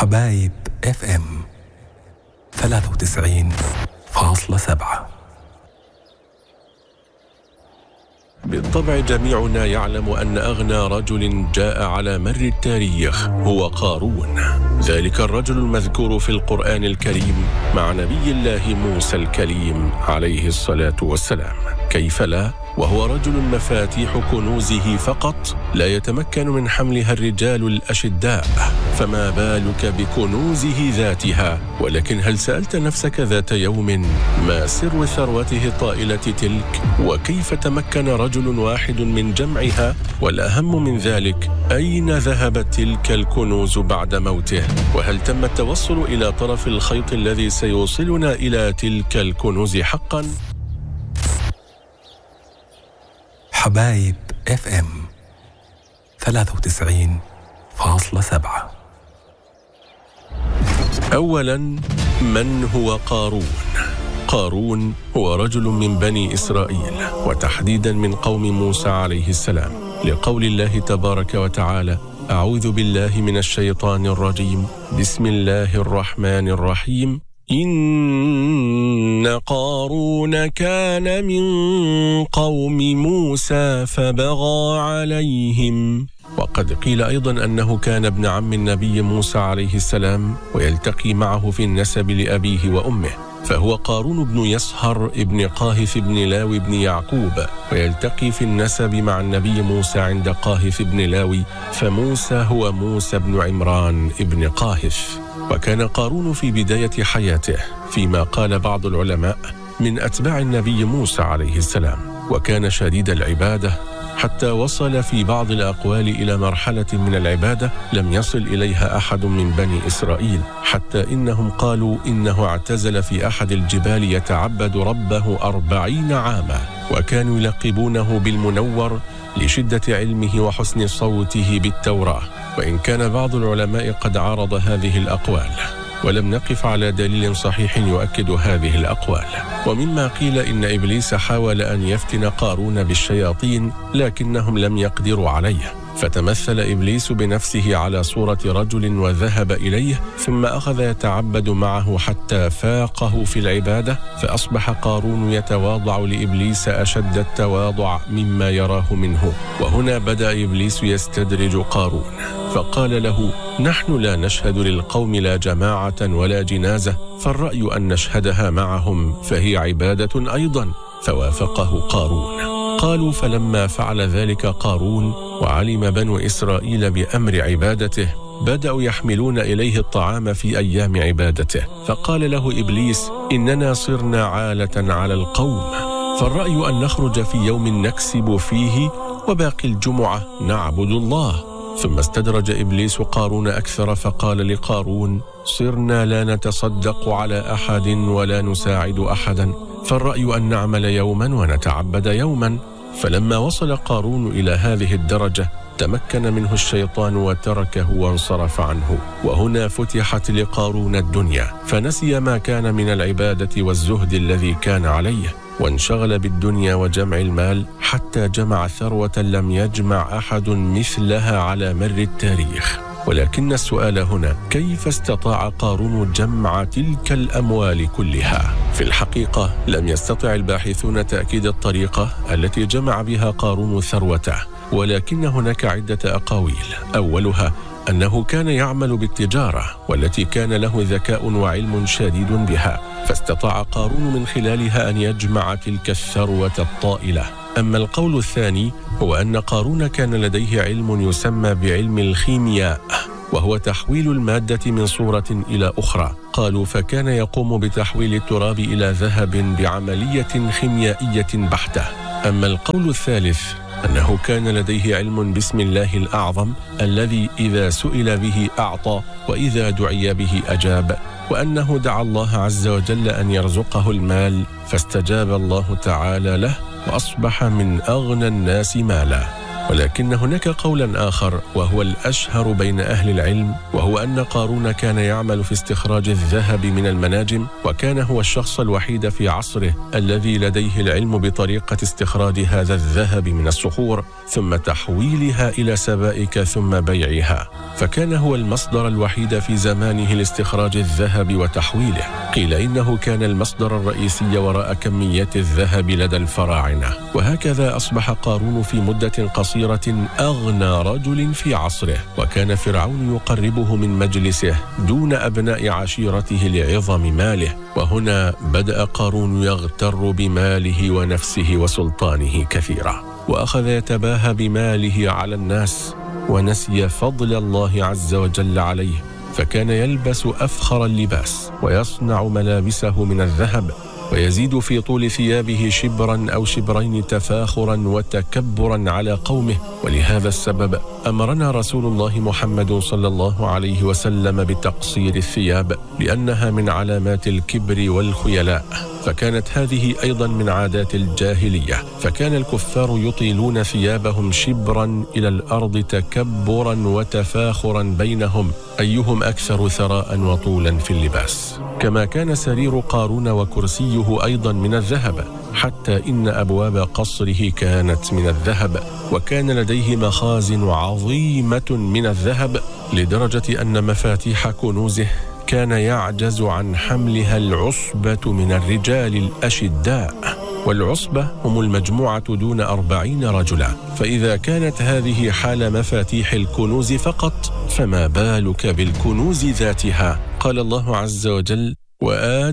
حبايب FM 93.7. بالطبع جميعنا يعلم أن أغنى رجل جاء على مر التاريخ هو قارون، ذلك الرجل المذكور في القرآن الكريم مع نبي الله موسى الكليم عليه الصلاة والسلام. كيف لا؟ وهو رجل مفاتيح كنوزه فقط لا يتمكن من حملها الرجال الأشداء، فما بالك بكنوزه ذاتها؟ ولكن هل سألت نفسك ذات يوم ما سر ثروته الطائلة تلك؟ وكيف تمكن رجل واحد من جمعها؟ والأهم من ذلك، أين ذهبت تلك الكنوز بعد موته؟ وهل تم التوصل إلى طرف الخيط الذي سيوصلنا إلى تلك الكنوز حقا؟ حبايب FM 93.7. أولا، من هو قارون؟ قارون هو رجل من بني إسرائيل، وتحديدا من قوم موسى عليه السلام، لقول الله تبارك وتعالى: أعوذ بالله من الشيطان الرجيم، بسم الله الرحمن الرحيم، إن قارون كان من قوم موسى فبغى عليهم. وقد قيل أيضا أنه كان ابن عم النبي موسى عليه السلام، ويلتقي معه في النسب لأبيه وأمه، فهو قارون بن يصهر ابن قاهث بن لاوي بن يعقوب، ويلتقي في النسب مع النبي موسى عند قاهث بن لاوي، فموسى هو موسى بن عمران ابن قاهث. وكان قارون في بداية حياته فيما قال بعض العلماء من أتباع النبي موسى عليه السلام، وكان شديد العبادة حتى وصل في بعض الأقوال إلى مرحلة من العبادة لم يصل إليها أحد من بني إسرائيل، حتى إنهم قالوا إنه اعتزل في أحد الجبال يتعبد ربه 40 عاما، وكانوا يلقبونه بالمنور لشدة علمه وحسن صوته بالتوراة، وإن كان بعض العلماء قد عارض هذه الأقوال، ولم نقف على دليل صحيح يؤكد هذه الأقوال. ومما قيل إن إبليس حاول أن يفتن قارون بالشياطين لكنهم لم يقدروا عليه، فتمثل إبليس بنفسه على صورة رجل وذهب إليه، ثم أخذ يتعبد معه حتى فاقه في العبادة، فأصبح قارون يتواضع لإبليس أشد التواضع مما يراه منه. وهنا بدأ إبليس يستدرج قارون، فقال له: نحن لا نشهد للقوم لا جماعة ولا جنازة، فالرأي أن نشهدها معهم فهي عبادة أيضا. فوافقه قارون. قالوا: فلما فعل ذلك قارون وعلم بنو إسرائيل بأمر عبادته بدأوا يحملون إليه الطعام في أيام عبادته، فقال له إبليس: إننا صرنا عالة على القوم، فالرأي أن نخرج في يوم نكسب فيه وباقي الجمعة نعبد الله. ثم استدرج إبليس قارون أكثر، فقال لقارون: صرنا لا نتصدق على أحد ولا نساعد أحدا، فالرأي أن نعمل يوما ونتعبد يوما. فلما وصل قارون إلى هذه الدرجة تمكن منه الشيطان وتركه وانصرف عنه، وهنا فتحت لقارون الدنيا، فنسي ما كان من العبادة والزهد الذي كان عليه، وانشغل بالدنيا وجمع المال، حتى جمع ثروة لم يجمع أحد مثلها على مر التاريخ. ولكن السؤال هنا: كيف استطاع قارون جمع تلك الأموال كلها؟ في الحقيقة لم يستطع الباحثون تأكيد الطريقة التي جمع بها قارون ثروته، ولكن هناك عدة أقاويل. أولها أنه كان يعمل بالتجارة، والتي كان له ذكاء وعلم شديد بها، فاستطاع قارون من خلالها أن يجمع تلك الثروة الطائلة. أما القول الثاني هو أن قارون كان لديه علم يسمى بعلم الخيمياء، وهو تحويل المادة من صورة إلى أخرى. قالوا: فكان يقوم بتحويل التراب إلى ذهب بعملية خيميائية بحتة. أما القول الثالث أنه كان لديه علم باسم الله الأعظم الذي إذا سئل به أعطى، وإذا دعي به أجاب، وأنه دعا الله عز وجل أن يرزقه المال فاستجاب الله تعالى له، وأصبح من أغنى الناس مالا. ولكن هناك قولا آخر وهو الأشهر بين أهل العلم، وهو أن قارون كان يعمل في استخراج الذهب من المناجم، وكان هو الشخص الوحيد في عصره الذي لديه العلم بطريقة استخراج هذا الذهب من الصخور ثم تحويلها إلى سبائك ثم بيعها، فكان هو المصدر الوحيد في زمانه لاستخراج الذهب وتحويله. قيل إنه كان المصدر الرئيسي وراء كميات الذهب لدى الفراعنة. وهكذا أصبح قارون في مدة قصيرة أغنى رجل في عصره، وكان فرعون يقربه من مجلسه دون أبناء عشيرته لعظم ماله. وهنا بدأ قارون يغتر بماله ونفسه وسلطانه كثيرا، وأخذ يتباهى بماله على الناس ونسي فضل الله عز وجل عليه، فكان يلبس أفخر اللباس ويصنع ملابسه من الذهب، ويزيد في طول ثيابه شبرا أو شبرين تفاخرا وتكبرا على قومه. ولهذا السبب أمرنا رسول الله محمد صلى الله عليه وسلم بتقصير الثياب، لأنها من علامات الكبر والخيلاء، فكانت هذه أيضا من عادات الجاهلية، فكان الكفار يطيلون ثيابهم شبرا إلى الأرض تكبرا وتفاخرا بينهم أيهم أكثر ثراء وطولا في اللباس. كما كان سرير قارون وكرسيه أيضا من الذهب، حتى إن أبواب قصره كانت من الذهب، وكان لديه مخازن عظيمة من الذهب، لدرجة أن مفاتيح كنوزه كان يعجز عن حملها العصبة من الرجال الأشداء، والعصبة هم المجموعة دون 40 رجلا. فإذا كانت هذه حال مفاتيح الكنوز فقط، فما بالك بالكنوز ذاتها؟ قال الله عز وجل: وآتوا